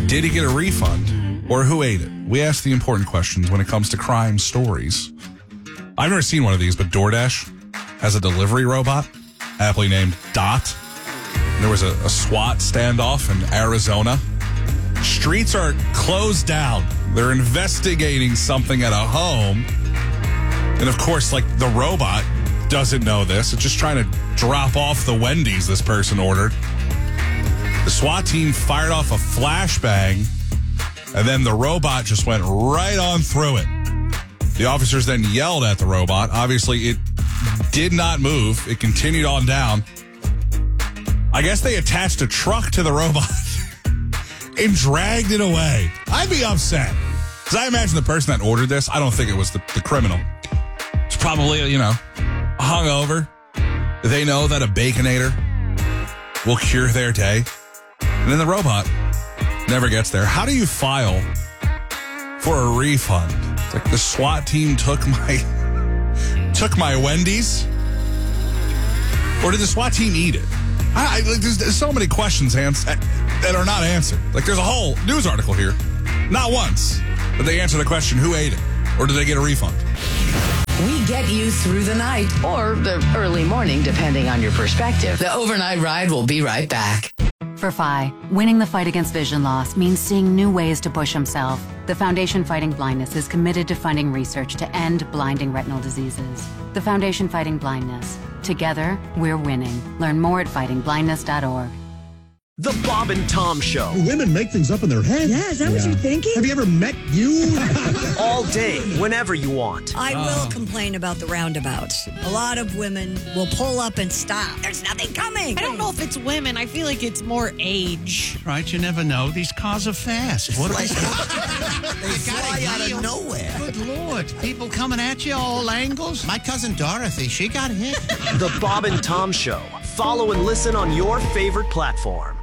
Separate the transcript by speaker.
Speaker 1: Did he get a refund? Or who ate it? We ask the important questions when it comes to crime stories. I've never seen one of these, but DoorDash has a delivery robot, aptly named Dot. There was a SWAT standoff in Arizona. Streets are closed down. They're investigating something at a home. And of course, like, the robot doesn't know this. It's just trying to drop off the Wendy's this person ordered. The SWAT team fired off a flashbang, and then the robot just went right on through it. The officers then yelled at the robot. Obviously, it did not move. It continued on down. I guess they attached a truck to the robot and dragged it away. I'd be upset. Because I imagine the person that ordered this, I don't think it was the criminal. It's probably, hungover. They know that a Baconator will cure their day. And then the robot never gets there. How do you file for a refund? It's like the SWAT team took my Wendy's? Or did the SWAT team eat it? There's so many questions, Hans, that are not answered. Like, there's a whole news article here. Not once did they answer the question, who ate it? Or did they get a refund?
Speaker 2: We get you through the night or the early morning, depending on your perspective. The overnight ride will be right back.
Speaker 3: For Phi, winning the fight against vision loss means seeing new ways to push himself. The Foundation Fighting Blindness is committed to funding research to end blinding retinal diseases. The Foundation Fighting Blindness. Together, we're winning. Learn more at fightingblindness.org.
Speaker 4: The Bob and Tom Show.
Speaker 5: Do women make things up in their head?
Speaker 6: Yeah, is that what you're thinking?
Speaker 5: Have you ever met you?
Speaker 4: All day, whenever you want.
Speaker 6: I will complain about the roundabouts. A lot of women will pull up and stop. There's nothing coming.
Speaker 7: I don't know if it's women. I feel like it's more age.
Speaker 8: Right, you never know. These cars are fast. What are
Speaker 9: They fly out of nowhere.
Speaker 8: Good Lord. People coming at you all angles. My cousin Dorothy, she got hit.
Speaker 4: The Bob and Tom Show. Follow and listen on your favorite platform.